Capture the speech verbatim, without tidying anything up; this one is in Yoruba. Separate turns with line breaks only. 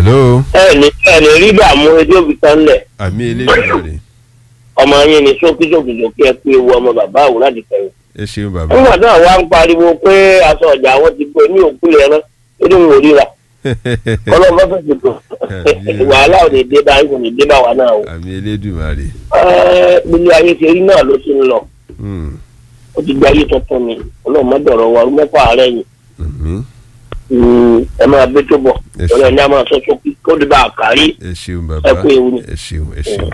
hello.
ẹ ní ẹ ní rí dààmú ẹjọ́ òbí tán lẹ̀.
àmì eléyìí.
ọmọ yín ni sókísókísókí ẹ pé ewu ọmọ bàbá àwò láti kẹrin.
ẹ ṣeun bàbá.
nígbà náà wá ń pariwo pé aṣọ ọjà àwọn ti gbé ní òkú yẹn rán nínú ìwò ríra. ọlọ́run bá fẹ́ẹ́ tó wàhálà ò ní dé bá kò ní dé bá wa náà o.
àmì elédùmarè.
gbogbo ayé ṣe rí náà ló ti ń lọ. ó ti gba ayé tuntun ni ọlọ́run má dọ̀rọ̀ wa mẹ́fà rẹ̀ yìí. ẹ máa gbé tó bọ̀ ọ̀rẹ́ ní a máa sọ sókè kó dé bá a kárí.
ẹ ṣeun bàbá
ẹ kú ewu ni.
ẹ ṣeun ẹ ṣeun.